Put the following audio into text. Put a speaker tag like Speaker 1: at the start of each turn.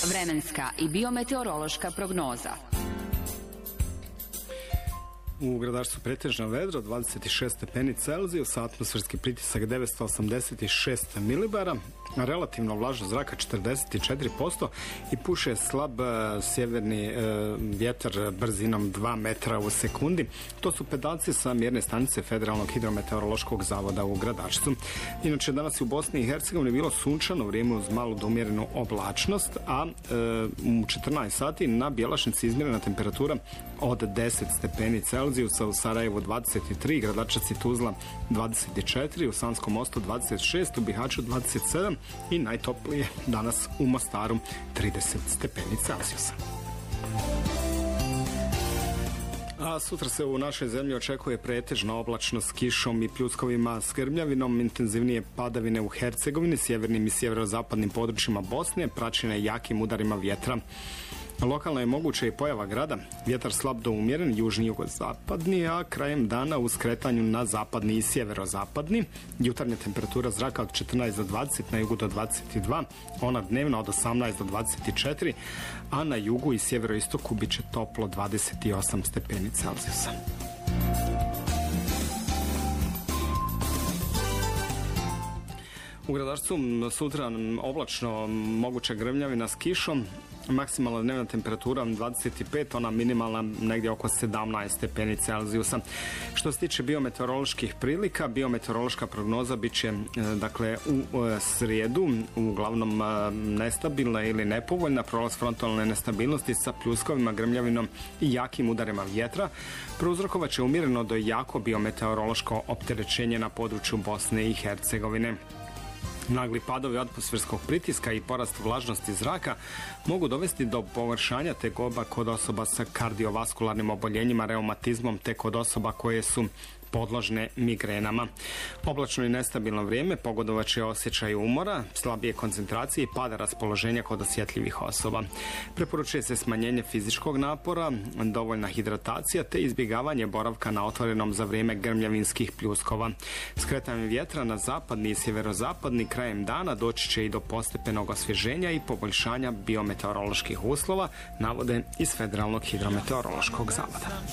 Speaker 1: Vremenska i biometeorološka prognoza.
Speaker 2: U Gradarstvu pretežno vedro, 26 stepeni Celzijusa, atmosferski pritisak 986 milibara, relativno vlažnost zraka 44% i puše slab sjeverni vjetar brzinom 2 metra u sekundi. To su podaci sa mjerne stanice Federalnog hidrometeorološkog zavoda u Gradarstvu. Inače, danas je u Bosni i Hercegovini bilo sunčano vrijeme uz malu do umjerenu oblačnost, a u 14 sati na Bjelašnici izmjerena temperatura od 10 stepeni Celzijusa, u Sarajevu 23, Gradačac i Tuzla 24, u Sanskom Mostu 26, u Bihaću 27 i najtoplije danas u Mostaru 30 stepeni Celzijusa. A sutra se u našoj zemlji očekuje pretežna oblačnost s kišom i pljuskovima s grmljavinom, intenzivnije padavine u Hercegovini, sjevernim i sjeverozapadnim područjima Bosne, praćene jakim udarima vjetra. Lokalno je moguće i pojava grada, vjetar slab do umjeren, južni jugozapadni, a krajem dana u skretanju na zapadni i sjeverozapadni. Jutarnja temperatura zraka od 14 do 20, na jugu do 22, ona dnevna od 18 do 24, a na jugu i sjeveroistoku bit će toplo 28 stepeni Celzijusa. U Gradarstvu sutra oblačno, moguća grmljavina s kišom, maksimalna dnevna temperatura 25, ona minimalna negdje oko 17 stepeni Celzijusa. Što se tiče biometeoroloških prilika, biometeorološka prognoza bit će dakle u srijedu uglavnom nestabilna ili nepovoljna, prolaz frontalne nestabilnosti sa pljuskovima, grmljavinom i jakim udarima vjetra. Prouzrokovat će umjereno do jako biometeorološko opterećenje na području Bosne i Hercegovine. Nagli padovi atmosferskog pritiska i porast vlažnosti zraka mogu dovesti do pogoršanja tegoba kod osoba sa kardiovaskularnim oboljenjima, reumatizmom te kod osoba koje su podložne migrenama. Oblačno i nestabilno vrijeme pogodovat će osjećaju umora, slabije koncentracije i pada raspoloženja kod osjetljivih osoba. Preporučuje se smanjenje fizičkog napora, dovoljna hidratacija te izbjegavanje boravka na otvorenom za vrijeme grmljavinskih pljuskova. Skretanje vjetra na zapadni i sjeverozapadni krajem dana doći će i do postepenog osvježenja i poboljšanja biometeoroloških uslova, navode iz Federalnog hidrometeorološkog zavoda.